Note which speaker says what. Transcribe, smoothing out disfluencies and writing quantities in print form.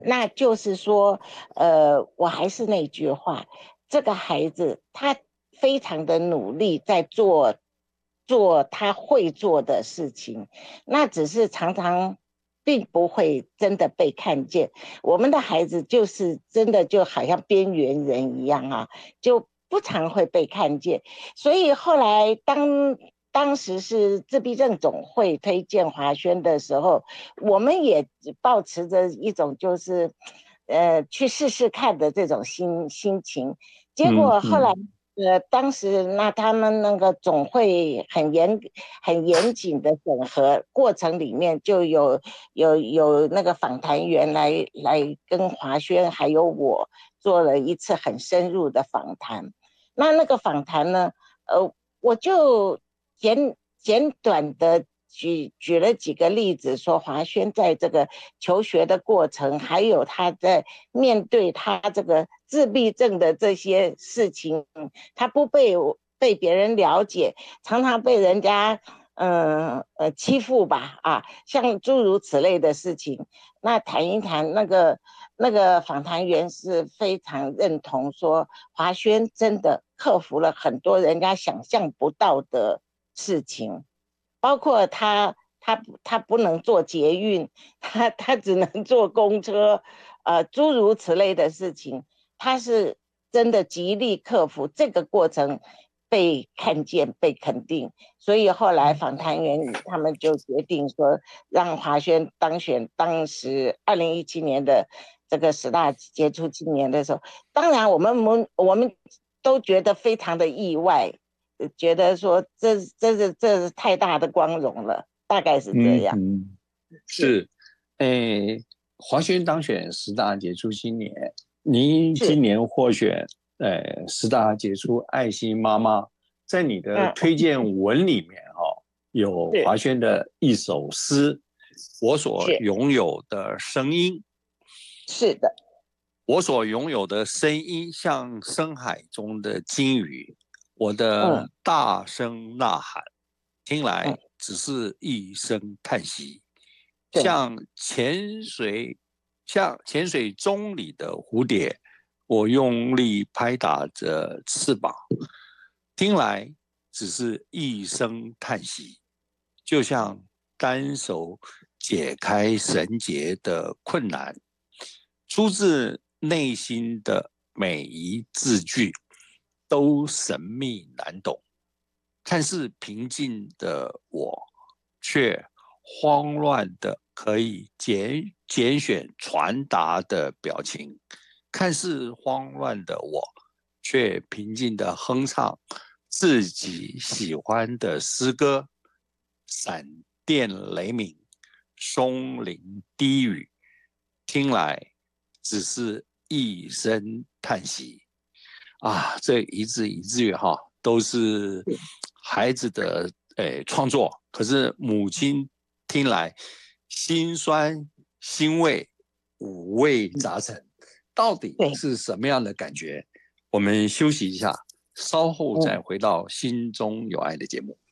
Speaker 1: 那就是说，我还是那句话，这个孩子他非常的努力在做他会做的事情，那只是常常并不会真的被看见。我们的孩子就是真的就好像边缘人一样啊，就不常会被看见。所以后来当时是自闭症总会推荐华轩的时候，我们也抱持着一种就是去试试看的这种心情。结果后来当时那他们那个总会很严谨的审核过程里面，就有那个访谈员来跟华轩还有我做了一次很深入的访谈。那个访谈呢，我就简短的举了几个例子，说华轩在这个求学的过程，还有他在面对他这个自闭症的这些事情，他不被别人了解，常常被人家欺负吧啊，像诸如此类的事情。那谈一谈那个访谈员是非常认同说，华轩真的克服了很多人家想象不到的事情，包括他不能坐捷运，他只能坐公车，诸如此类的事情，他是真的极力克服这个过程，被看见、被肯定，所以后来访谈员他们就决定说，让华轩当选当时2017年的这个10大杰出青年的时候，当然我们都觉得非常的意外，觉得说这是太大的光荣了，大概是这样。是
Speaker 2: 是，诶，华轩当选10大杰出青年，您
Speaker 1: 是，
Speaker 2: 今年获选10大杰出爱心妈妈，在你的推荐文里面有
Speaker 1: 是
Speaker 2: 华轩的一首诗《我所
Speaker 1: 是
Speaker 2: 拥有的声音》，
Speaker 1: 是的，
Speaker 2: 我所拥有的声音像深海中的鲸鱼，我
Speaker 1: 嗯
Speaker 2: 的大声呐喊，听
Speaker 1: 嗯，
Speaker 2: 来只是一声叹息，
Speaker 1: 对，
Speaker 2: 像潜水钟里的蝴蝶，我用力拍打着翅膀，听来只是一声叹息，就像单手解开绳结的困难，出自内心的每一字句都神秘难懂。看似平静的我，却慌乱的可以拣选传达的表情；看似慌乱的我，却平静的哼唱自己喜欢的诗歌。闪电雷鸣，松林低语，听来只是一声叹息。啊，这一字一句都是孩子的创作，可是母亲听来心酸欣慰，五味杂陈，到底
Speaker 1: 对，
Speaker 2: 是什么样的感觉？我们休息一下，稍后再
Speaker 1: 嗯。
Speaker 2: 回到心中有爱的节目。